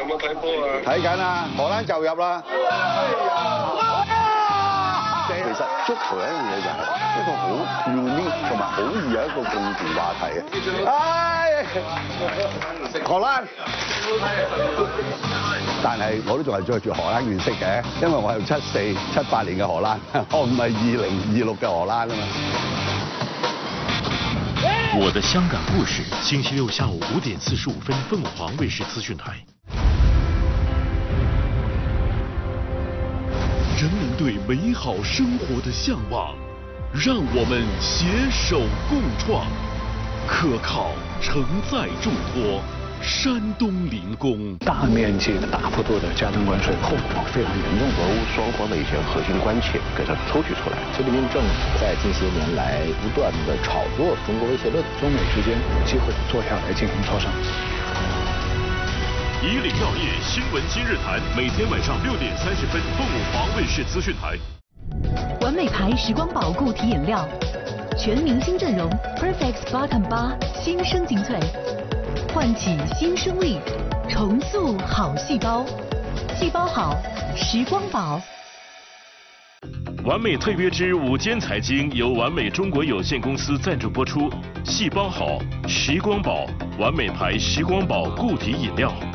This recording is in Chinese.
有冇睇波啊？ 睇緊啊，荷蘭就入啦。其實足球有一樣嘢就係一個好 unique 同埋好易有一個共同話題嘅。荷蘭，但係我都仲係着住荷蘭原色嘅，因為我係74、78年嘅荷蘭，我唔係2026嘅荷蘭啊嘛。 我的香港故事，星期六下午5點45分，鳳凰衛視資訊台。 人民對美好生活的向往，讓我們攜手共創，可靠承載重託。山東臨工大面積的大幅度的加征關稅，後果非常嚴重。 俄烏雙方的一些核心關切給它抽取出來。 習近平政府在近些年來不斷的炒作中國威脅論， 中美之間有機會坐下來進行磋商。 以領藥業新聞今日談，每天晚上6點30分，鳳凰衛視資訊台。 完美牌時光寶固體飲料，全明星陣容 ，Perfect Spartan 8新生精粹，喚起新生力，重塑好細胞，細胞好，時光寶。 完美特約之午間財經由完美中國有限公司贊助播出，細胞好，時光寶，完美牌時光寶固體飲料。